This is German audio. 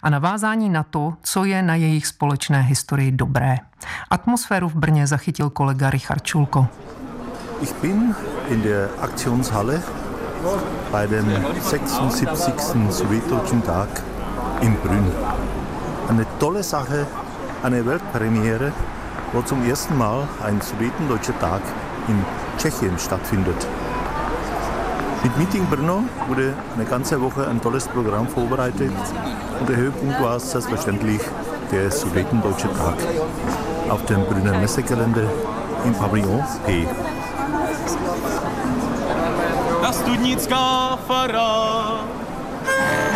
a navázání na to, co je na jejich společné historii dobré. Atmosféru v Brně zachytil kolega Richard Schulko. Ich bin in der Aktionshalle bei dem 76. Sowjetdeutschen Tag in Brünn. Eine tolle Sache, eine Weltpremiere, wo zum ersten Mal ein Sowjetendeutscher Tag in Tschechien stattfindet. Mit Meeting Brno wurde eine ganze Woche ein tolles Programm vorbereitet und der Höhepunkt war selbstverständlich der Sowjetendeutsche Tag auf dem Brünner Messegelände im Pavillon P. Na Studnická fara